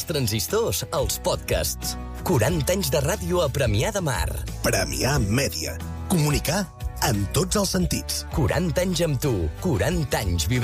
transistors als podcasts. 40 anys de ràdio a Premià de Mar. Premià Mèdia. Comunicar en tots els sentits. 40 anys amb tu. 40 anys vibrant.